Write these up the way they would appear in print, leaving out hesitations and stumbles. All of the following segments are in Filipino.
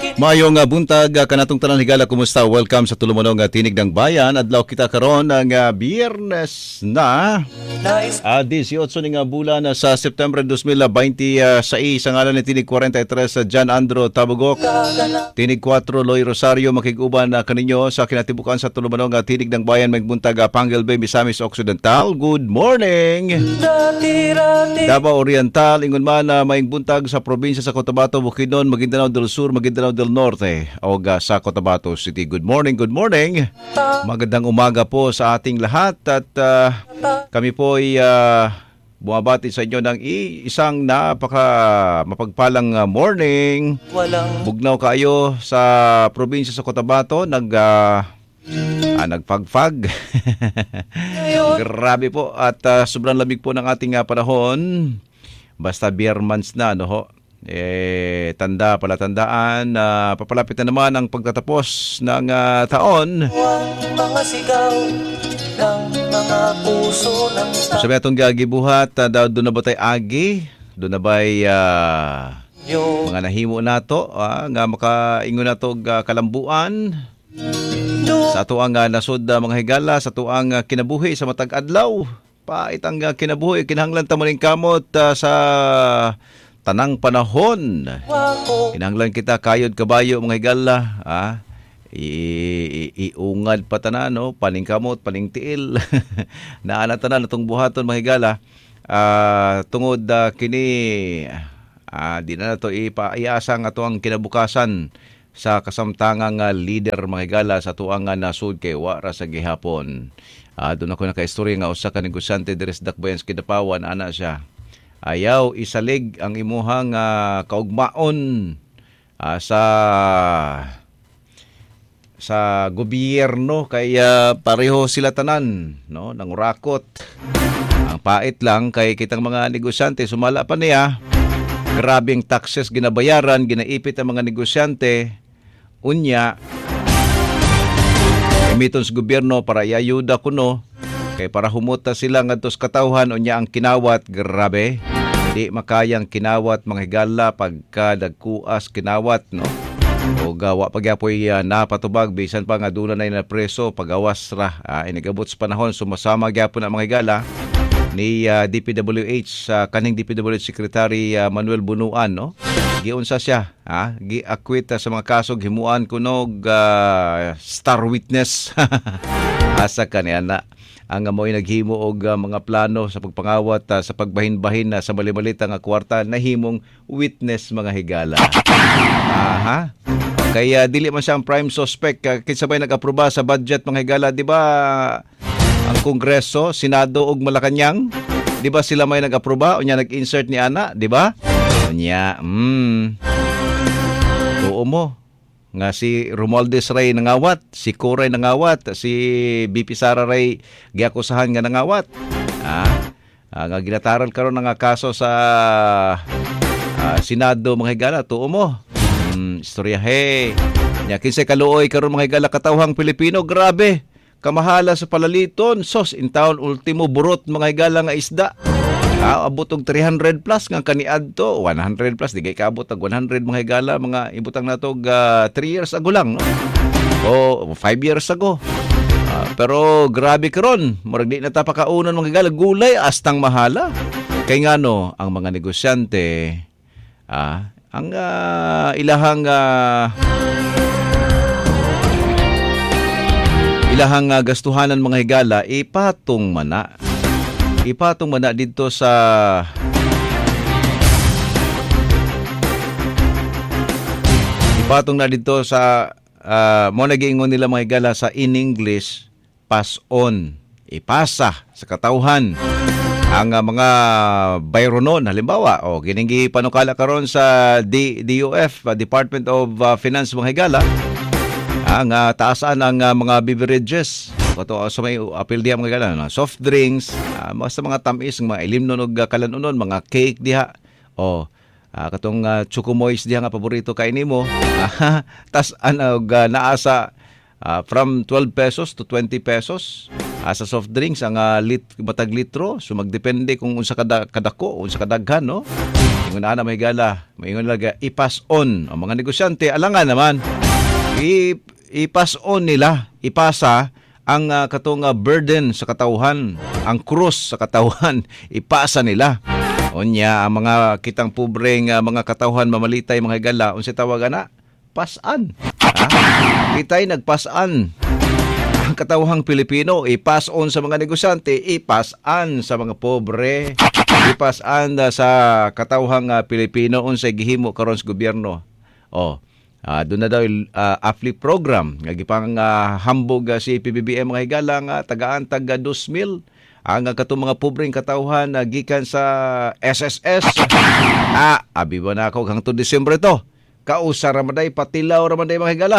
Maayong buntag kanatong tanan higala, kumusta? Welcome sa Tulumanon nga Tinig ng Bayan. Adlaw kita karon ng Biyernes na 18 nga bulan sa September 2026. Sa ngalan ni Tinig 43 John Andro Tabugok, Tinig 4 Loy Rosario makiguban kaninyo sa kinatibukan sa Tulumanon nga Tinig ng Bayan. May buntag Pangal Bay, Misamis Occidental. Good morning. Davao Oriental ingon man may buntag sa probinsya sa Cotabato, Bukidnon, Maguindanao del Sur, Maguindanao del Norte o sa Cotabato City. Good morning, good morning. Magandang umaga po sa ating lahat at kami po ay bumabati sa inyo ng isang mapagpalang morning. Bugnaw kayo sa probinsya sa Cotabato, nagpagpag. Grabe po at sobrang lamig po ng ating panahon. Basta Biyernes na, no ho. Palatandaan na papalapit na naman ang pagtatapos ng taon. Mga sigaw ng mga puso ng sabi atong gagibuhat, doon na ba tayo agi? Doon na ba'y mga nahimo nato nga makaingon nato kalambuan sa ato ang nasod mga higala, sa ato ang kinabuhi sa matag adlaw. Pait ang kinabuhi, kinahanglan ta maning kamot sa tanang panahon. Kinahanglan kita kayod kabayo mga higala, iungad pa tanan, no? Paningkamot, paningtiil. Naana tanan atong buhaton mga higala. Tungod kini di na nato ipaiyasang ato ang kinabukasan sa kasamtangang leader mga higala sa tuang nasud kay wara sa gihapon. Doon ako nakaistorya nga usa ka negosyante diri sa Dakbayan sa Kidapawan, ana siya. Ayaw isalig ang imuhang kaugmaon sa gobyerno kaya pareho sila tanan, no, nangurakot. Ang pait lang kay kitang mga negosyante sumala pa niya. Grabing taxes ginabayaran, ginaipit ang mga negosyante. Unya gamiton sa gobyerno para iayuda kuno kay para humuta sila ngadto sa katawhan. Unya ang kinawat, grabe. Di makayang kinawat mga higala pagka dagkuas kinawat, no? O gawa pagyapoy napatubag bisan pa nga dula na preso pagawas ra. Inigabot sa panahon sumasama gyapon ang mga higala ni DPWH kaning DPWH Secretary Manuel Bunuan, no? Giunsa siya, gi-acquit sa mga kasog himuan kunog star witness. Asa kaniya na ang mo'y naghimo og mga plano sa pagpangawat sa pagbahin-bahin sa mali-malit nga kwarta na himong witness mga higala. Kaya dili man siya ang prime suspect kinsa bay nag-aproba sa budget mga higala, di ba? Ang Kongreso, Senado ug Malacañang, di ba sila may nag-aproba unya nag-insert ni ana, di ba? Unya, tuo mo nga si Romualdez Ray nangawat, si Coray nangawat, si BP Sara Ray giakusahan nga nangawat. Nga ginataran karon nga kaso sa Senado mga higala, tuo mo. Istorya nya kinsay kaluoy karon mga higala katawhang Pilipino, grabe. Kamahala sa palaliton, sos in town ultimo burot mga higala nga isda. Abot og 300 plus nga kaniadto, 100 plus di kay kaabot og 100 mga higala, mga ibutang nato 3 years ago lang, no? O 5 years ago. Pero grabe karon, murag di na ta pakaunon mga higala, gulay astang mahala. Kay ngano ang mga negosyante ang ilahang gastuhanan mga higala ipatong mana dito sa mo nagiingon nila mga higala sa in English, pass on, ipasa sa katawhan ang mga bayronon. Halimbawa, gining panukala karon sa DOF, Department of Finance mga higala, ang taasan ang mga beverages. Kato sa may apil diha mga higala, soft drinks, mga tamis, mga ilimnon og kalanunon, mga cake diha. Katong Chocomoys diha nga paborito kay nimo. Tas naasa from 12 pesos to 20 pesos. Sa soft drinks ang matag litro, so magdepende kung unsa kadako, unsa kadaghan, no? Ingon na mahigala, maingon laga i-pass on ang mga negosyante. Alangan naman i-pass on nila, ipasa ang katong burden sa katawhan, ang krus sa katawhan, ipasa nila. Unya ang mga kitang pobreng mga katawhan mamalitay mga higala, unsa tawag ana? Pasan. Kitay nagpasan. Ang katawhang Pilipino, i-pass on sa mga negosyante, i-pass-an sa mga pobre, i-pass-an sa katawhang Pilipino unsay gihimo karon sa gobyerno. Doon na daw AFLI program nga gipang hambog si PBBM mga higala nga tagaan taga 2,000 ang katong mga pobreng katawhan gikan sa SSS. Abi ba na ako hangtod Disyembre to? Kausa ra man day, patilaw ra man day mga higala.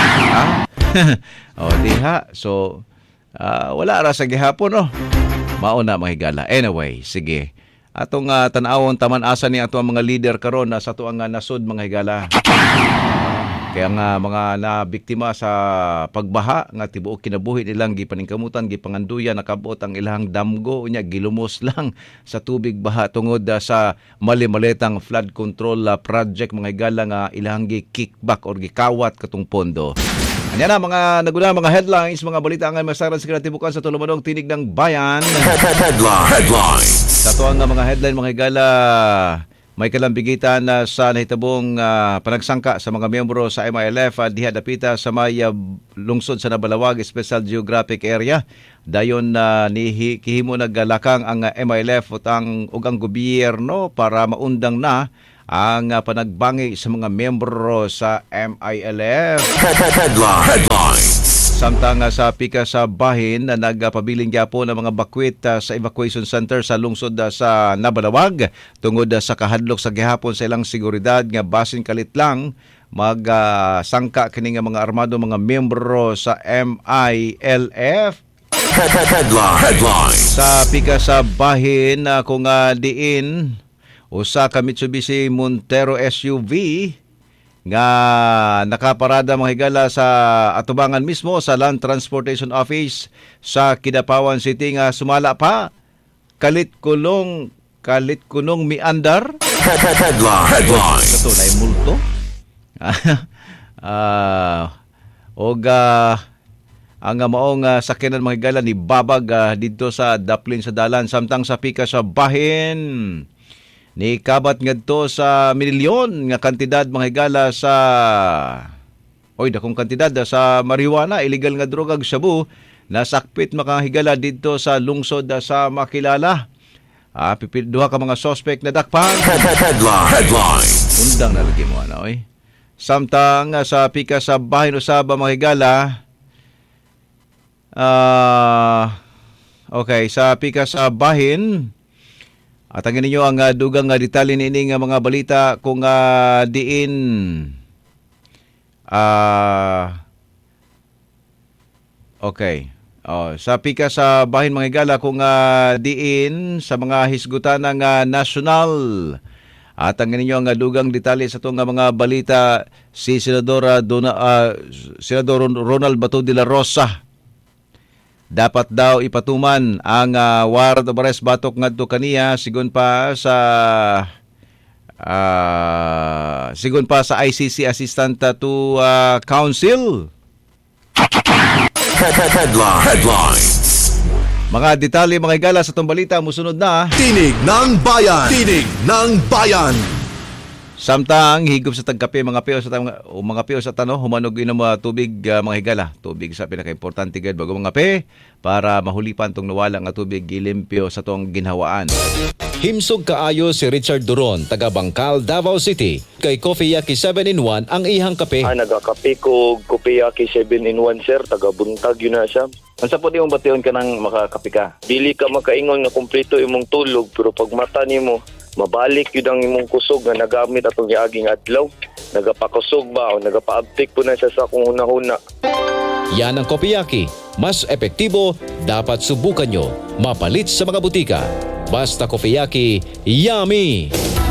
Diha. So wala ra sa gihapon no. Mao na mga higala. Anyway, sige. Atong tan-awon taman asa ni ato ang mga leader karon sa ato ang nasod mga higala. Kaya nga mga nabiktima sa pagbaha nga tibuok kinabuhi nilang gipaningkamutan, gipanganduyan, nakabot ang ilang damgo unya gilumos lang sa tubig baha tungod sa mali-malitang flood control project mga higala nga ilang gi-kickback or gikawat katong pondo. Anya na mga naguna mga headlines, mga balita nga masaran sa kinatibukan sa tulumadong tinig ng bayan. Headlines. Sa tuwang mga headline mga higala, may kalambigitan sa nahitabong panagsangka sa mga miyembro sa MILF diha dapita sa may lungsod sa Nabalawag Special Geographic Area. Dayon kihimo naggalakang ang MILF ug ang gobyerno para maundang na ang panagbangi sa mga miyembro sa MILF. Headlines. Samtang sa pika sa bahin na nagpabiling gyapon ang mga bakwit sa evacuation center sa lungsod sa Nabalawag tungod sa kahadlok sa gihapon sa ilang seguridad nga basin kalit lang magsangka kini nga mga armado mga miyembro sa MILF. Headlines. Sa pika sa bahin kung diin usa ka Mitsubishi Montero SUV nga nakaparada mga higala sa atubangan mismo sa Land Transportation Office sa Kidapawan City nga sumala pa kalit kulong miandar. Headlines. Ito na multo. Ang maong sakyanan mga higala ni babag dito sa daplin sa dalan samtang sa pika sa bahin ni kabat ngadto sa milyon nga kantidad mga higala sa dakong kantidad sa marijuana, illegal nga droga shabu nasakpit mga higala dito sa lungsod sa Makilala. Duha ka mga suspect na dakpan. Headlines. Undang na lagi mo Samtang sa pika sa bahin usab mga higala sa pika sa bahin at ang ninyo ang dugang detalye niini nga mga balita kung diin sa pika sa bahin mga higala kung diin sa mga hisgutan ng national. At ang ninyo ang dugang detalye sa itong mga balita si Senador Ronald Bato de la Rosa. Dapat daw ipatuman ang warrant of arrest batok ngadto kaniya sigon pa sa ICC Assistant to Counsel. Headlines. Mga detalye mga higala sa itong balita musunod na Tinig ng Bayan. Tinig ng Bayan. Samtang higop sa tagkape mga peo sa tanong humanog inom tubig mga higala. Tubig sa pinakaimportante gid bago mga pe para mahulipan tong nawala nga tubig gilimpyo sa tong ginhawaan. Himsog kaayo si Richard Duron, taga Bangkal, Davao City. Kay Coffee Yaki 7-in-1 ang ihang kape. Nagakape ko Coffee Yaki 7-in-1 sir, taga Buntag yun na siya. Ang sapot imong bation ka nang makakape ka. Dili ka makaingon nga kumpleto imong tulog pero pag mata nimo mabalik yun ang imong kusog nga nagamit atong giaging adlaw. Nagapakusog ba o nagapaabtik po na siya sa kung hunahuna. Yan ang Kopiyaki. Mas epektibo, dapat subukan nyo. Mapalit sa mga butika. Basta Kopiyaki, yummy!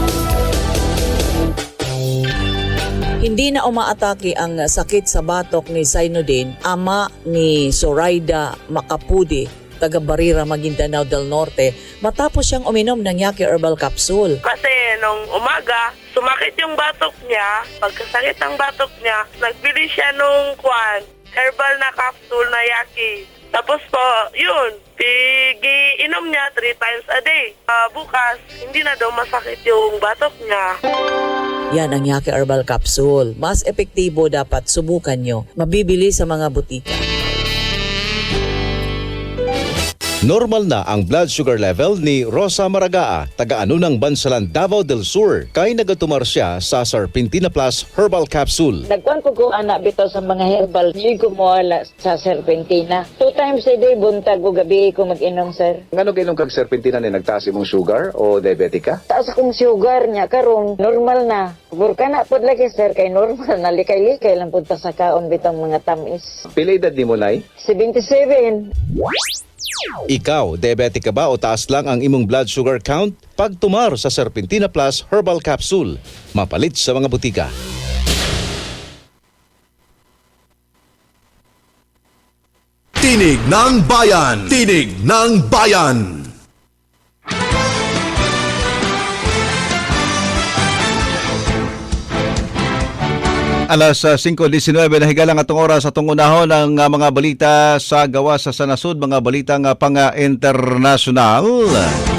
Hindi na umaatake ang sakit sa batok ni Zainuddin, ama ni Zoraida Makapudi, taga Barira, Maguindanao del Norte, matapos siyang uminom ng Yaki Herbal Capsule. Kasi nung umaga, sumakit yung batok niya. Pagkasakit ng batok niya, nagbili siya nung herbal na capsule na Yaki. Tapos po, yun, inom niya 3 times a day. Bukas, hindi na daw masakit yung batok niya. Yan ang Yaki Herbal Capsule. Mas epektibo, dapat subukan nyo. Mabibili sa mga butika. Normal na ang blood sugar level ni Rosa Maragaa, taga-ano ng Bansalan, Davao del Sur, kay nagatumar siya sa Serpentina Plus Herbal Capsule. Nagkuhan ko anak bitaw sa mga herbal. Hindi ko mawala sa Serpentina. 2 times a day, buntag o gabi ko mag-inom, sir. Ngano kainom kag Serpentina ni nagtaas imong sugar o diabetic ka? Taas akong sugar niya, karon normal na. Burka na po lagi, sir, kay normal na. Likay-likay lang punta sa kaon bitang mga tamis. Pila edad nimo nay? 77. Ikaw, diabetic ka ba o taas lang ang imong blood sugar count? Pagtumar sa Serpentina Plus Herbal Capsule, mapalit sa mga butika. Tinig ng Bayan. Tinig ng Bayan. Alas 5:19 na higalang atong oras atong unahon ng mga balita sa gawa sa Sanasud, mga balitang pang-internasyonal.